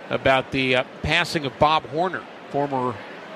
about the passing of Bob Horner, former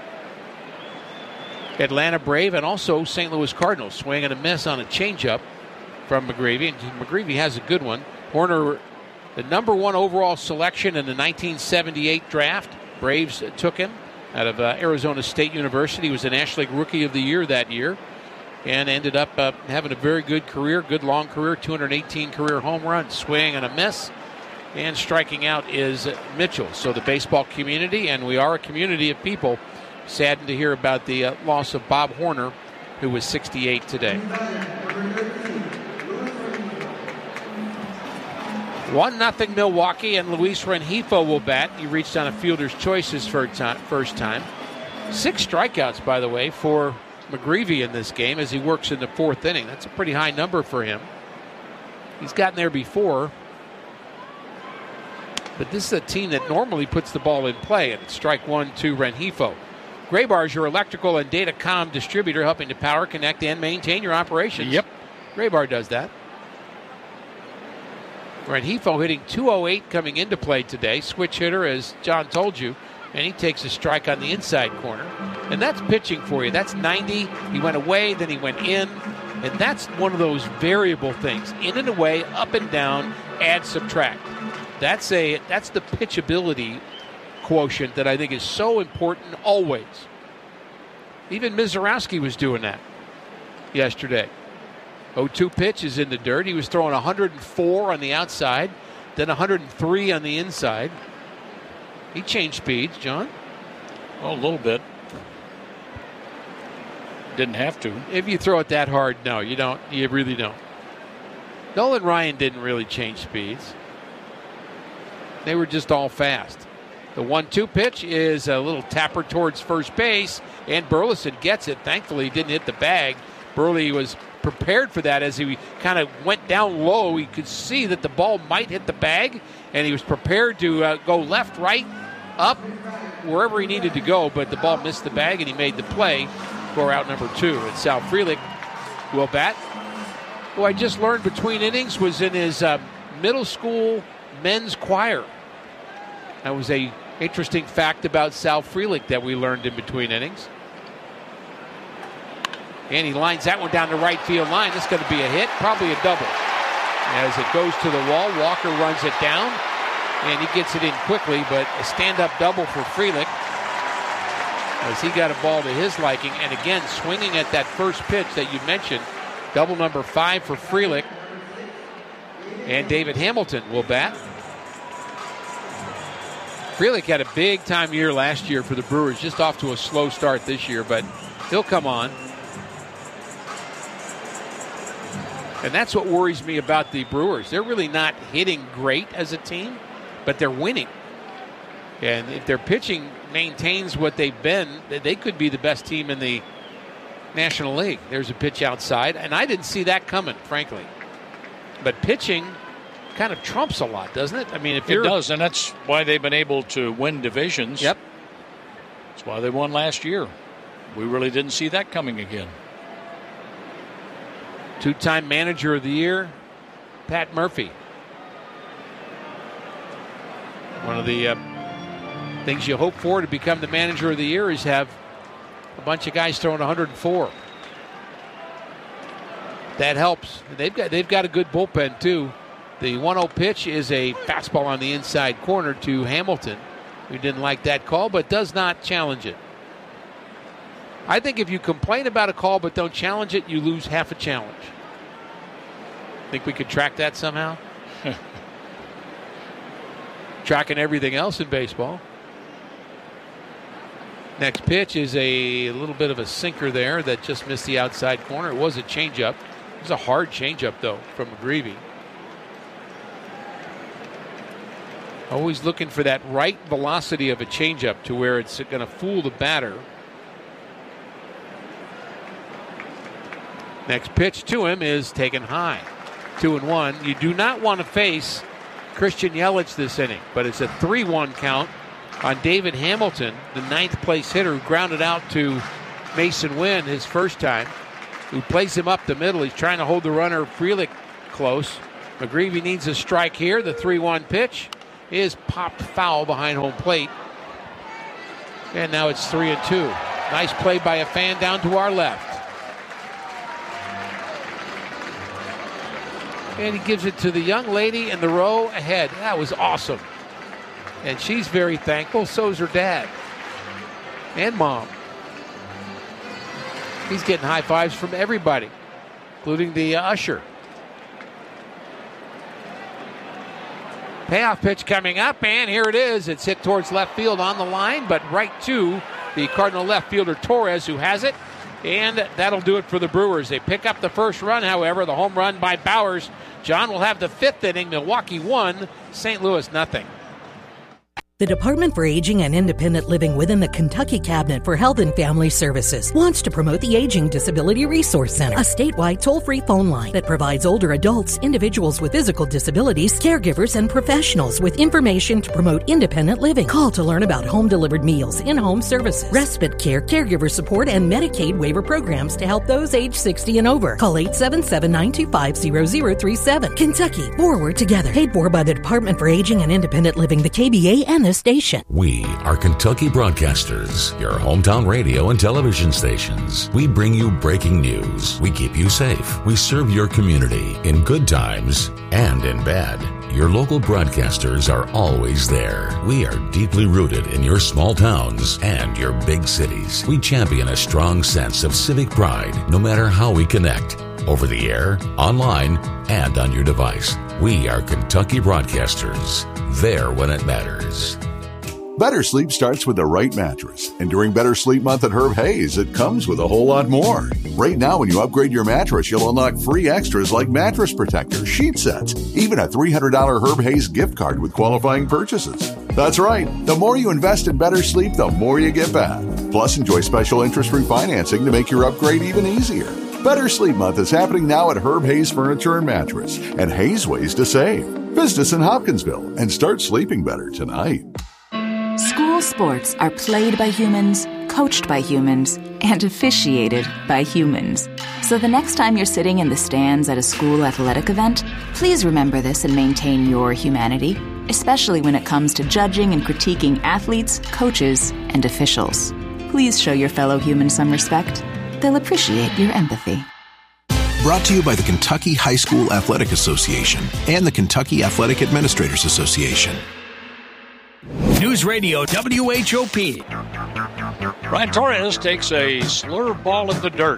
Atlanta Brave and also St. Louis Cardinals. Swing and a miss on a changeup from McGreevy, and McGreevy has a good one. Horner, the number 1 overall selection in the 1978 draft. Braves took him out of Arizona State University. He was the National League Rookie of the Year that year and ended up having a very good career, good long career, 218 career home runs. Swing and a miss, and striking out is Mitchell. So the baseball community, and we are a community of people, saddened to hear about the loss of Bob Horner, who was 68 today. 1-0 Milwaukee, and Luis Rengifo will bat. He reached on a fielder's choice his first time. 6 strikeouts, by the way, for McGreevy in this game as he works in the 4th inning. That's a pretty high number for him. He's gotten there before, but this is a team that normally puts the ball in play, and it's strike 1 to Rengifo. Graybar is your electrical and datacom distributor, helping to power, connect, and maintain your operations. Yep. Graybar does that. Rengifo hitting .208 coming into play today. Switch hitter, as John told you, and he takes a strike on the inside corner. And that's pitching for you. That's 90. He went away, then he went in. And that's one of those variable things. In and away, up and down, add, subtract. That's the pitchability quotient that I think is so important always. Even Mizorowski was doing that yesterday. 0-2 pitch is in the dirt. He was throwing 104 on the outside, then 103 on the inside. He changed speeds, John. Well, a little bit. Didn't have to. If you throw it that hard, no, you don't. You really don't. Nolan Ryan didn't really change speeds. They were just all fast. The 1-2 pitch is a little tapper towards first base, and Burleson gets it. Thankfully, he didn't hit the bag. Burley was prepared for that as he kind of went down low. He could see that the ball might hit the bag, and he was prepared to go left, right, up, wherever he needed to go, but the ball missed the bag, and he made the play for out number 2. And Sal Frelick will bat, who I just learned between innings was in his middle school men's choir. That was a interesting fact about Sal Frelick that we learned in between innings. And he lines that one down the right field line. This is going to be a hit, probably a double. As it goes to the wall, Walker runs it down, and he gets it in quickly, but a stand-up double for Frelick as he got a ball to his liking. And again, swinging at that first pitch that you mentioned, double number 5 for Frelick. And David Hamilton will bat. Frelick had a big-time year last year for the Brewers, just off to a slow start this year, but he'll come on. And that's what worries me about the Brewers. They're really not hitting great as a team, but they're winning. And if their pitching maintains what they've been, they could be the best team in the National League. There's a pitch outside, and I didn't see that coming, frankly. But pitching kind of trumps a lot, doesn't it? I mean, if it does, and that's why they've been able to win divisions. Yep. That's why they won last year. We really didn't see that coming again. 2-time manager of the year, Pat Murphy. One of the things you hope for to become the manager of the year is have a bunch of guys throwing 104. That helps. They've got a good bullpen too. The 1-0 pitch is a fastball on the inside corner to Hamilton, who didn't like that call but does not challenge it. I think if you complain about a call but don't challenge it, you lose half a challenge. Think we could track that somehow? Tracking everything else in baseball. Next pitch is a little bit of a sinker there that just missed the outside corner. It was a changeup. It was a hard changeup, though, from McGreevy. Always looking for that right velocity of a changeup to where it's going to fool the batter. Next pitch to him is taken high. 2-1. You do not want to face Christian Yelich this inning, but it's a 3-1 count on David Hamilton, the 9th place hitter who grounded out to Mason Wynn his first time, who plays him up the middle. He's trying to hold the runner Frelick close. McGreevy needs a strike here. The 3-1 pitch is popped foul behind home plate. And now it's 3-2. Nice play by a fan down to our left. And he gives it to the young lady in the row ahead. That was awesome. And she's very thankful. So's her dad and mom. He's getting high fives from everybody, including the usher. Payoff pitch coming up, and here it is. It's hit towards left field on the line, but right to the Cardinal left fielder Torres, who has it. And that'll do it for the Brewers. They pick up the first run, however, the home run by Bowers. John will have the fifth inning. Milwaukee 1, St. Louis nothing. The Department for Aging and Independent Living within the Kentucky Cabinet for Health and Family Services wants to promote the Aging Disability Resource Center, a statewide toll-free phone line that provides older adults, individuals with physical disabilities, caregivers, and professionals with information to promote independent living. Call to learn about home-delivered meals, in-home services, respite care, caregiver support, and Medicaid waiver programs to help those age 60 and over. Call 877-925-0037. Kentucky, forward together. Paid for by the Department for Aging and Independent Living, the KBA, and the station. We are Kentucky Broadcasters, your hometown radio and television stations. We bring you breaking news. We keep you safe. We serve your community in good times and in bad. Your local broadcasters are always there. We are deeply rooted in your small towns and your big cities. We champion a strong sense of civic pride, no matter how we connect. Over the air, online, and on your device. We are Kentucky Broadcasters. There when it matters. Better sleep starts with the right mattress. And during Better Sleep Month at Herb Hayes, it comes with a whole lot more. Right now, when you upgrade your mattress, you'll unlock free extras like mattress protector, sheet sets, even a $300 Herb Hayes gift card with qualifying purchases. That's right. The more you invest in better sleep, the more you get back. Plus, enjoy special interest-free financing to make your upgrade even easier. Better Sleep Month is happening now at Herb Hayes Furniture and Mattress and Hayes Ways to Save. Visit us in Hopkinsville and start sleeping better tonight. School sports are played by humans, coached by humans, and officiated by humans. So the next time you're sitting in the stands at a school athletic event, please remember this and maintain your humanity, especially when it comes to judging and critiquing athletes, coaches, and officials. Please show your fellow humans some respect. They'll appreciate your empathy. Brought to you by the Kentucky High School Athletic Association and the Kentucky Athletic Administrators Association. News Radio WHOP. Brian Torres takes a slur ball in the dirt.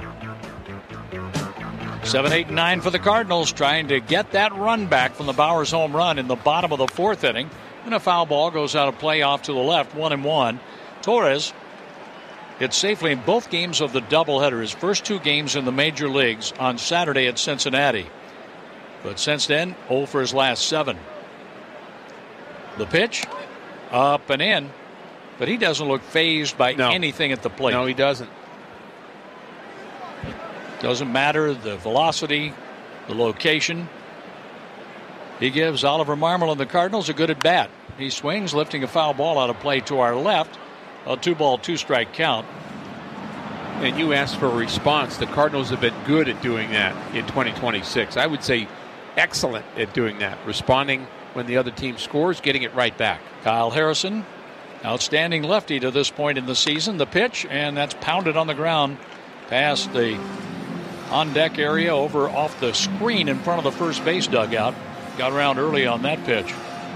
7, 8, 9 for the Cardinals, trying to get that run back from the Bowers home run in the bottom of the fourth inning. And a foul ball goes out of play off to the left, 1-1. Torres hit safely in both games of the doubleheader, his first two games in the major leagues on Saturday at Cincinnati. But since then, 0 for his last 7. The pitch, up and in, but he doesn't look fazed by anything at the plate. No, he doesn't. Doesn't matter the velocity, the location. He gives Oliver Marmol and the Cardinals a good at bat. He swings, lifting a foul ball out of play to our left. A 2-ball, 2-strike count. And you asked for a response. The Cardinals have been good at doing that in 2026. I would say excellent at doing that. Responding when the other team scores, getting it right back. Kyle Harrison, outstanding lefty to this point in the season. The pitch, and that's pounded on the ground past the on-deck area over off the screen in front of the first base dugout. Got around early on that pitch.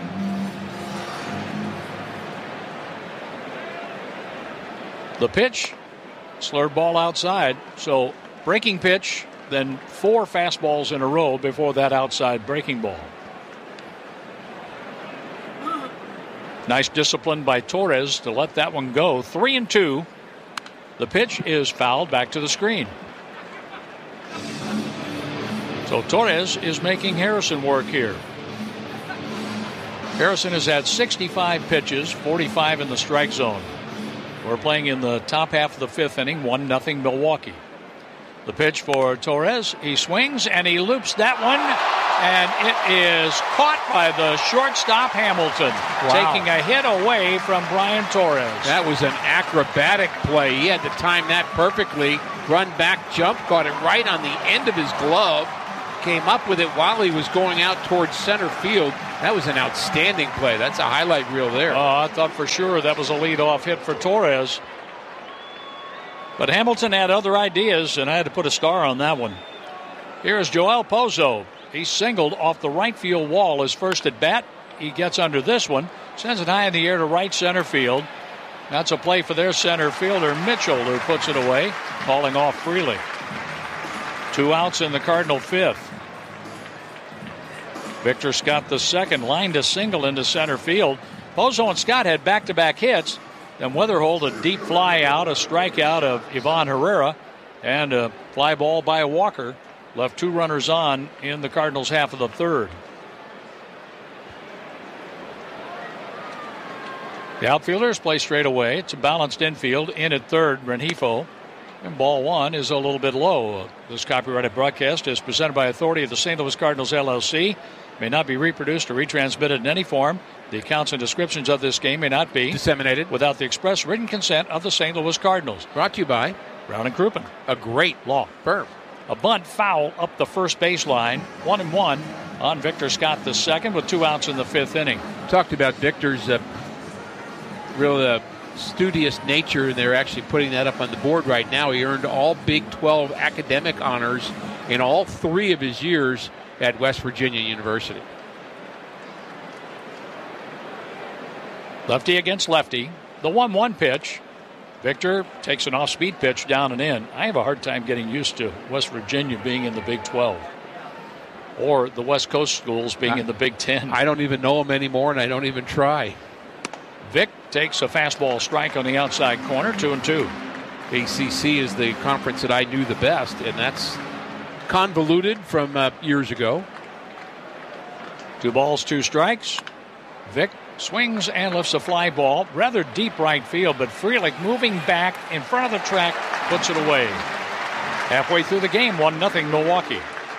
The pitch, slurred ball outside. So breaking pitch, then 4 fastballs in a row before that outside breaking ball. Nice discipline by Torres to let that one go. 3-2. The pitch is fouled back to the screen. So Torres is making Harrison work here. Harrison has had 65 pitches, 45 in the strike zone. We're playing in the top half of the fifth inning, 1-0 Milwaukee. The pitch for Torres. He swings and he loops that one, and it is caught by the shortstop Hamilton, taking a hit away from Brian Torres. That was an acrobatic play. He had to time that perfectly. Run back, jump, got it right on the end of his glove, came up with it while he was going out towards center field. That was an outstanding play. That's a highlight reel there. I thought for sure that was a leadoff hit for Torres. But Hamilton had other ideas, and I had to put a star on that one. Here's Joel Pozo. He singled off the right field wall his first at bat. He gets under this one, sends it high in the air to right center field. That's a play for their center fielder, Mitchell, who puts it away, calling off Freely. 2 outs in the Cardinal fifth. Victor Scott the second lined a single into center field. Pozo and Scott had back-to-back hits. Then Weatherholt a deep fly out, a strikeout of Ivan Herrera, and a fly ball by Walker. Left 2 runners on in the Cardinals' half of the third. The outfielders play straight away. It's a balanced infield. In at third, Rengifo. And ball 1 is a little bit low. This copyrighted broadcast is presented by authority of the St. Louis Cardinals, LLC. May not be reproduced or retransmitted in any form. The accounts and descriptions of this game may not be disseminated without the express written consent of the St. Louis Cardinals. Brought to you by Brown and Crouppen. A great law firm. A bunt foul up the first baseline. 1-1 on Victor Scott the second with 2 outs in the fifth inning. Talked about Victor's real studious nature, and they're actually putting that up on the board right now. He earned all Big 12 academic honors in all 3 of his years at West Virginia University. Lefty against lefty. The 1-1 pitch. Victor takes an off-speed pitch down and in. I have a hard time getting used to West Virginia being in the Big 12 or the West Coast schools being in the Big 10. I don't even know them anymore, and I don't even try. Vic takes a fastball strike on the outside corner, 2-2. ACC is the conference that I knew the best, and that's convoluted from years ago. 2 balls, 2 strikes. Vic swings and lifts a fly ball. Rather deep right field, but Frelick moving back in front of the track puts it away. Halfway through the game, 1-0 Milwaukee.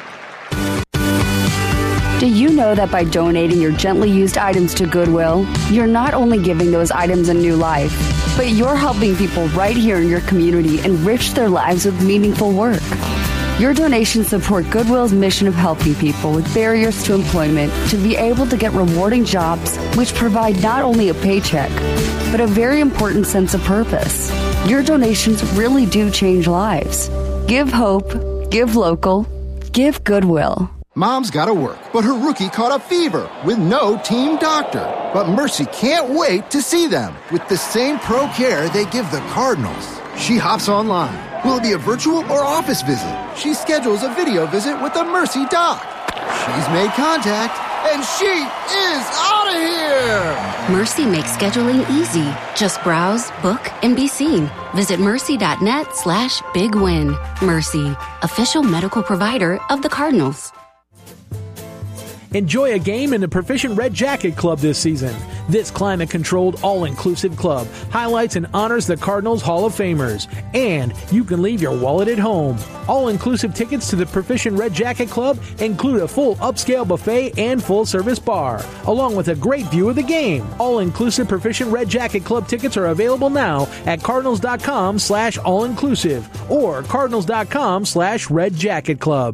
Do you know that by donating your gently used items to Goodwill, you're not only giving those items a new life, but you're helping people right here in your community enrich their lives with meaningful work? Your donations support Goodwill's mission of helping people with barriers to employment to be able to get rewarding jobs which provide not only a paycheck, but a very important sense of purpose. Your donations really do change lives. Give hope, give local, give Goodwill. Mom's got to work, but her rookie caught a fever with no team doctor. But Mercy can't wait to see them with the same pro care they give the Cardinals. She hops online. Will it be a virtual or office visit? She schedules a video visit with the Mercy doc. She's made contact, and she is out of here! Mercy makes scheduling easy. Just browse, book, and be seen. Visit mercy.net/bigwin. Mercy, official medical provider of the Cardinals. Enjoy a game in the Proficient Red Jacket Club this season. This climate-controlled, all-inclusive club highlights and honors the Cardinals Hall of Famers. And you can leave your wallet at home. All-inclusive tickets to the Proficient Red Jacket Club include a full upscale buffet and full-service bar, along with a great view of the game. All-inclusive Proficient Red Jacket Club tickets are available now at cardinals.com/all-inclusive or cardinals.com/Red Jacket Club.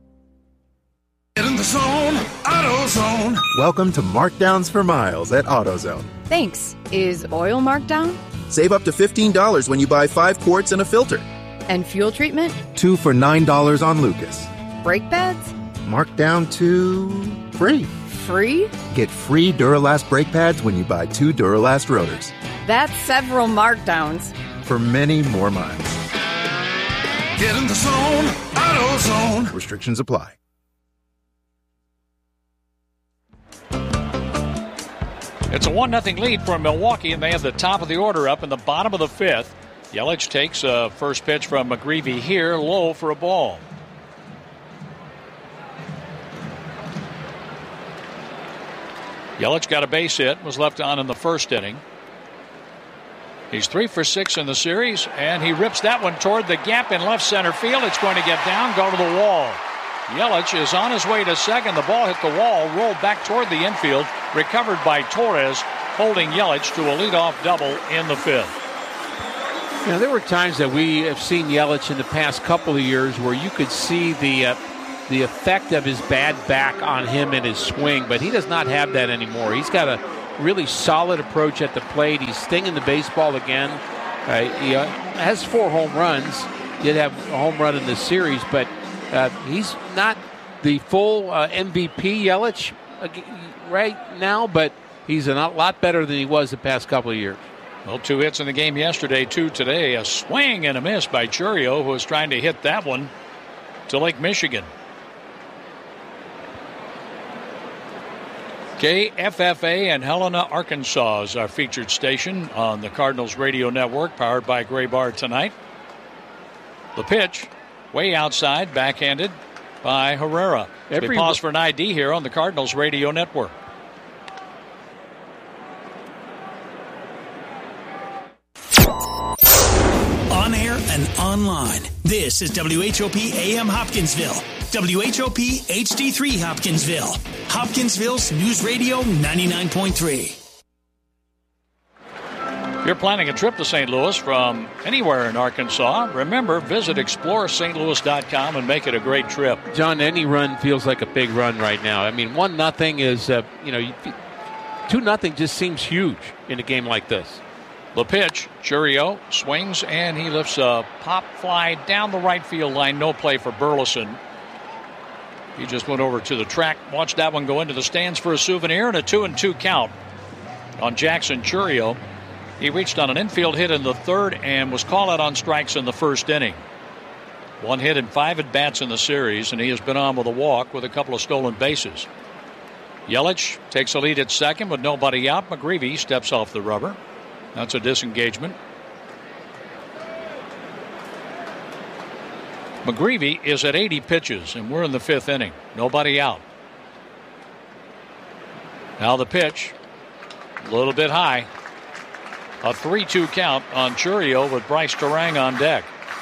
Get in the zone, AutoZone. Welcome to Markdowns for Miles at AutoZone. Thanks. Is oil marked down? Save up to $15 when you buy 5 quarts and a filter. And fuel treatment? 2 for $9 on Lucas. Brake pads? Marked down to free. Free? Get free Duralast brake pads when you buy 2 Duralast rotors. That's several markdowns. For many more miles. Get in the zone, AutoZone. Restrictions apply. It's a 1-0 lead for Milwaukee, and they have the top of the order up in the bottom of the fifth. Yelich takes a first pitch from McGreevy here, low for a ball. Yelich got a base hit, was left on in the first inning. He's 3 for 6 in the series, and he rips that one toward the gap in left center field. It's going to get down, go to the wall. Yelich is on his way to second. The ball hit the wall, rolled back toward the infield, recovered by Torres, holding Yelich to a leadoff double in the fifth. You know, there were times that we have seen Yelich in the past couple of years where you could see the the effect of his bad back on him and his swing, but he does not have that anymore. He's got a really solid approach at the plate. He's stinging the baseball again. He has 4 home runs. Did have a home run in this series, but he's not the full MVP Yelich right now, but he's a lot better than he was the past couple of years. Well, 2 hits in the game yesterday, 2 today. A swing and a miss by Chourio, who was trying to hit that one to Lake Michigan. KFFA and Helena, Arkansas is our featured station on the Cardinals Radio Network, powered by Graybar tonight. The pitch, way outside, backhanded by Herrera. We pause for an ID here on the Cardinals Radio Network. On air and online. This is WHOP AM Hopkinsville. WHOP HD3 Hopkinsville. Hopkinsville's News Radio 99.3. If you're planning a trip to St. Louis from anywhere in Arkansas, remember, visit ExploreSt.Louis.com and make it a great trip. John, any run feels like a big run right now. I mean, 1-0 is, 2-0 just seems huge in a game like this. The pitch, Chourio swings, and he lifts a pop fly down the right field line. No play for Burleson. He just went over to the track, watched that one go into the stands for a souvenir, and a 2-2 count on Jackson Chourio. He reached on an infield hit in the third and was called out on strikes in the first inning. 1 hit and 5 at-bats in the series, and he has been on with a walk with a couple of stolen bases. Yelich takes a lead at second with nobody out. McGreevy steps off the rubber. That's a disengagement. McGreevy is at 80 pitches, and we're in the 5th inning. Nobody out. Now the pitch, a little bit high. A 3-2 count on Chourio with Bryce Terang on deck.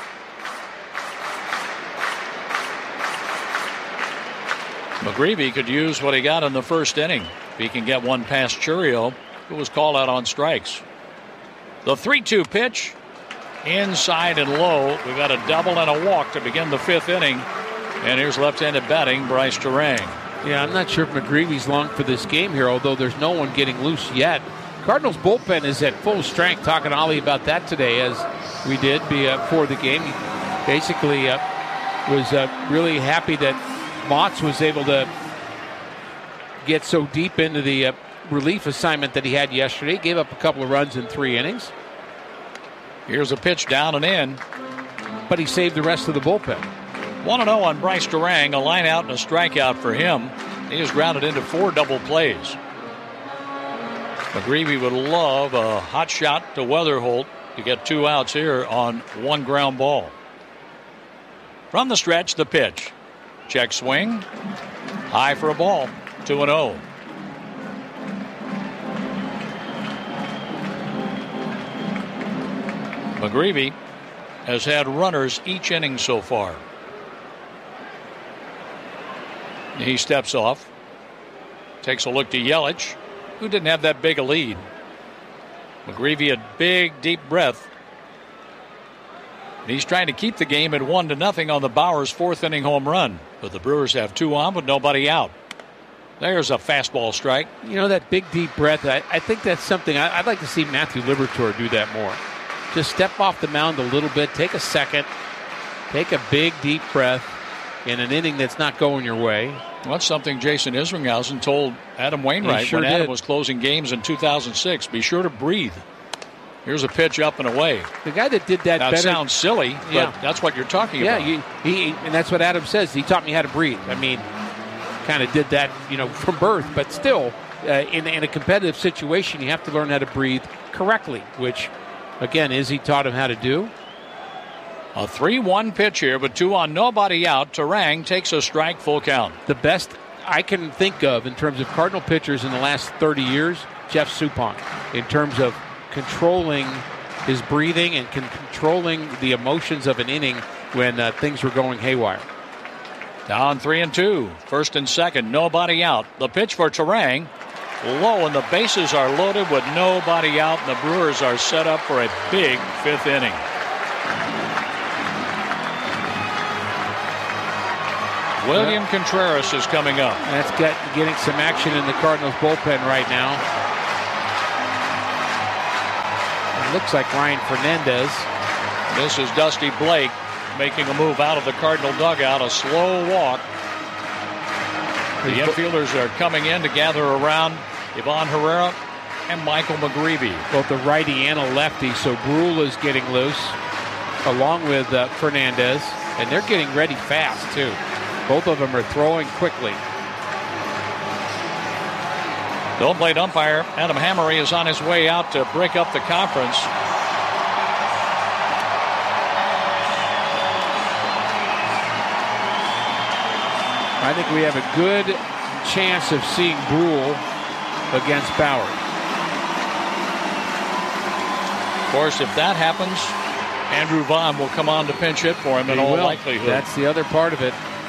McGreevy could use what he got in the first inning. If he can get one past Chourio, who was called out on strikes. The 3-2 pitch, inside and low. We've got a double and a walk to begin the 5th inning. And here's left-handed batting, Bryce Terang. Yeah, I'm not sure if McGreevy's long for this game here, although there's no one getting loose yet. Cardinals bullpen is at full strength. Talking to Ollie about that today, as we did before the game. He basically was really happy that Motts was able to get so deep into the relief assignment that he had yesterday. Gave up a couple of runs in 3 innings. Here's a pitch down and in. But he saved the rest of the bullpen. 1-0 on Bryce Terang. A line out and a strikeout for him. He is grounded into 4 double plays. McGreevy would love a hot shot to Weatherholt to get 2 outs here on 1 ground ball. From the stretch, the pitch. Check swing. High for a ball. 2-0. McGreevy has had runners each inning so far. He steps off. Takes a look to Yelich, who didn't have that big a lead. McGreevy a big, deep breath. And he's trying to keep the game at 1-0 on the Bowers' 4th inning home run. But the Brewers have 2 on with nobody out. There's a fastball strike. You know, that big, deep breath, I think that's something I'd like to see Matthew Liberatore do that more. Just step off the mound a little bit, take a second, take a big, deep breath in an inning that's not going your way. Well, that's something Jason Isringhausen told Adam Wainwright when Adam was closing games in 2006. Be sure to breathe. Here's a pitch up and away. The guy that did that better. That sounds silly, but that's what you're talking about. Yeah, and that's what Adam says. He taught me how to breathe. I mean, kind of did that, from birth, but still, in a competitive situation, you have to learn how to breathe correctly, which, again, Izzy taught him how to do. A 3-1 pitch here, but 2 on, nobody out. Terang takes a strike, full count. The best I can think of in terms of Cardinal pitchers in the last 30 years, Jeff Suppan, in terms of controlling his breathing and controlling the emotions of an inning when things were going haywire. Down 3-2. 1st and 2nd, nobody out. The pitch for Terang, low, and the bases are loaded with nobody out, and the Brewers are set up for a big 5th inning. William Contreras is coming up. That's getting some action in the Cardinals bullpen right now. It looks like Ryan Fernandez. This is Dusty Blake making a move out of the Cardinal dugout, a slow walk. The infielders are coming in to gather around Ivan Herrera and Michael McGreevy. Both a righty and a lefty, so Brule is getting loose along with Fernandez, and they're getting ready fast too. Both of them are throwing quickly. The home plate umpire, Adam Hammery, is on his way out to break up the conference. I think we have a good chance of seeing Brule against Bauers. Of course, if that happens, Andrew Vaughn will come on to pinch hit for him in all likelihood. That's the other part of it.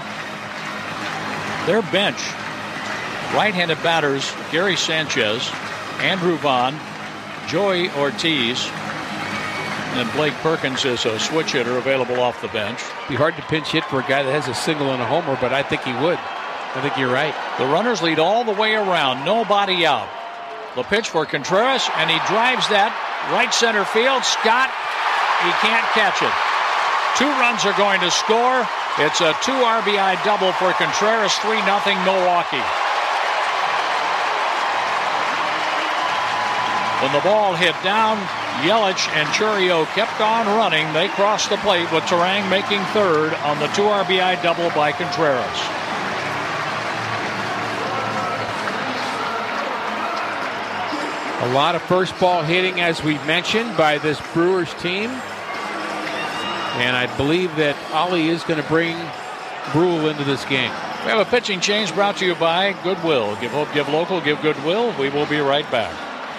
Their bench, right-handed batters, Gary Sanchez, Andrew Vaughn, Joey Ortiz, and Blake Perkins is a switch hitter available off the bench. Be hard to pinch hit for a guy that has a single and a homer, but I think he would. I think you're right. The runners lead all the way around, nobody out. The pitch for Contreras, and he drives that right center field. Scott, he can't catch it. 2 runs are going to score. It's a 2 RBI double for Contreras, 3-0 Milwaukee. When the ball hit down, Yelich and Chourio kept on running. They crossed the plate with Turang making third on the 2 RBI double by Contreras. A lot of first ball hitting, as we've mentioned, by this Brewers team. And I believe that Ollie is going to bring Brule into this game. We have a pitching change brought to you by Goodwill. Give hope, give local, give Goodwill. We will be right back.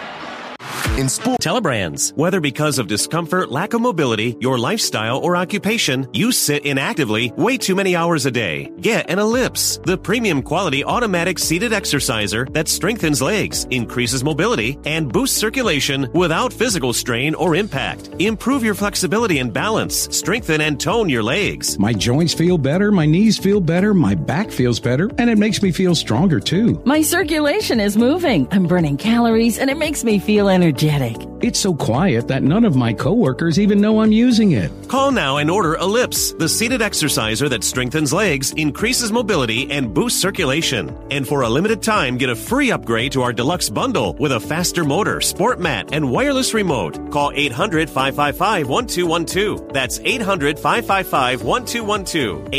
In sport, Telebrands. Whether because of discomfort, lack of mobility, your lifestyle, or occupation, you sit inactively way too many hours a day. Get an Ellipse, the premium quality automatic seated exerciser that strengthens legs, increases mobility, and boosts circulation without physical strain or impact. Improve your flexibility and balance. Strengthen and tone your legs. My joints feel better, my knees feel better, my back feels better, and it makes me feel stronger too. My circulation is moving. I'm burning calories, and it makes me feel energetic. It's so quiet that none of my coworkers even know I'm using it. Call now and order Ellipse, the seated exerciser that strengthens legs, increases mobility, and boosts circulation. And for a limited time, get a free upgrade to our deluxe bundle with a faster motor, sport mat, and wireless remote. Call 800-555-1212. That's 800-555-1212.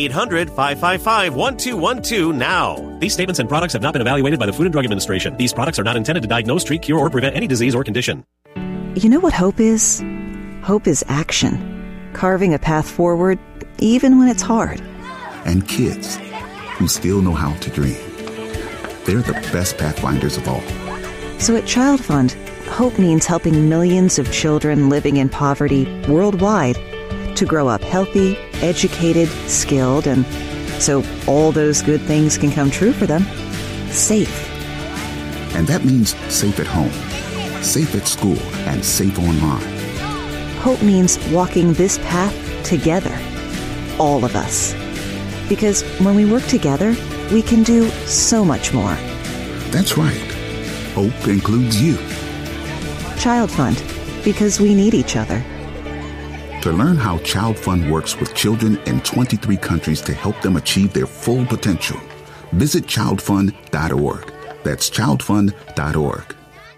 800-555-1212 now. These statements and products have not been evaluated by the Food and Drug Administration. These products are not intended to diagnose, treat, cure, or prevent any disease or condition. You know what hope is? Hope is action. Carving a path forward, even when it's hard. And kids who still know how to dream. They're the best pathfinders of all. So at Child Fund, hope means helping millions of children living in poverty worldwide to grow up healthy, educated, skilled, and so all those good things can come true for them. Safe. And that means safe at home, safe at school, and safe online. Hope means walking this path together. All of us. Because when we work together, we can do so much more. That's right. Hope includes you. Child Fund. Because we need each other. To learn how Child Fund works with children in 23 countries to help them achieve their full potential, visit childfund.org. That's childfund.org.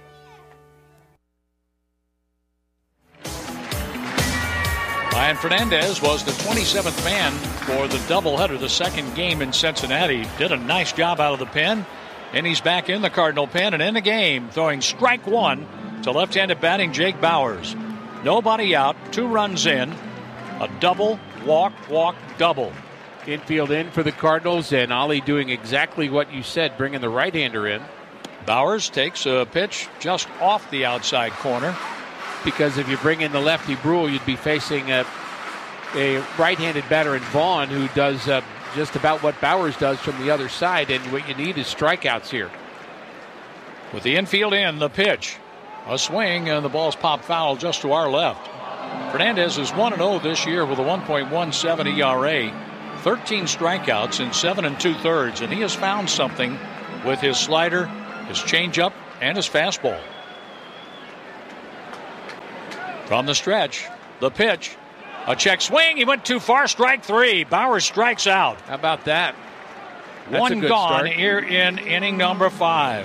Ryan Fernandez was the 27th man for the doubleheader, the second game in Cincinnati. Did a nice job out of the pen, and he's back in the Cardinal pen and in the game, throwing strike one to left-handed batting Jake Bauers. Nobody out, 2 runs in, a double, walk, double. Infield in for the Cardinals, and Ollie doing exactly what you said, bringing the right-hander in. Bauers takes a pitch just off the outside corner. Because if you bring in the lefty Brule, you'd be facing a right-handed batter in Vaughn who does just about what Bauers does from the other side, and what you need is strikeouts here. With the infield in, the pitch. A swing, and the ball's popped foul just to our left. Fernandez is 1-0 this year with a 1.17 ERA. 13 strikeouts in 7 2/3, and he has found something with his slider, his changeup, and his fastball. From the stretch, the pitch, a check swing. He went too far. Strike 3. Bauer strikes out. How about that? That's One a good gone start. here in inning number 5.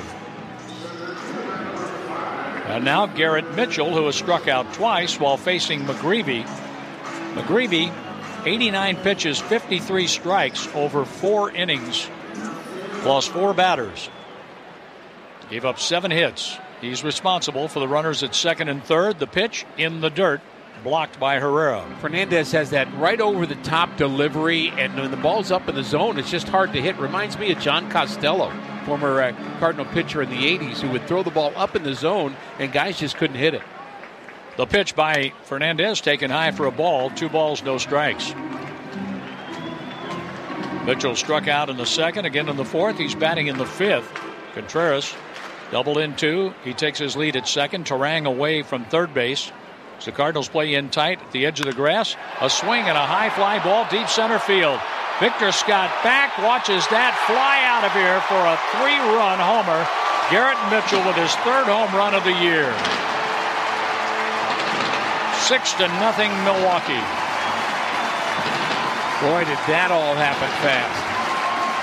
And now Garrett Mitchell, who has struck out twice while facing McGreevy. McGreevy, 89 pitches, 53 strikes over 4 innings, lost 4 batters. Gave up 7 hits. He's responsible for the runners at second and third. The pitch in the dirt, blocked by Herrera. Fernandez has that right over the top delivery, and when the ball's up in the zone, it's just hard to hit. Reminds me of John Costello, former Cardinal pitcher in the 80s, who would throw the ball up in the zone, and guys just couldn't hit it. The pitch by Fernandez taken high for a ball. 2 balls, no strikes. Mitchell struck out in the second, again in the fourth. He's batting in the 5th. Contreras doubled in 2. He takes his lead at second. Terang away from third base. So the Cardinals play in tight at the edge of the grass. A swing and a high fly ball deep center field. Victor Scott back, watches that fly out of here for a 3-run homer. Garrett Mitchell with his 3rd home run of the year. 6-0 Milwaukee. Boy, did that all happen fast.